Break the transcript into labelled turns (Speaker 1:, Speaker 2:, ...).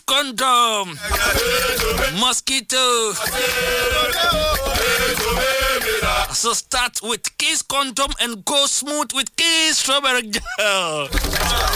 Speaker 1: condom. Mosquito. So start with Kiss condom and go smooth with Kiss strawberry gel.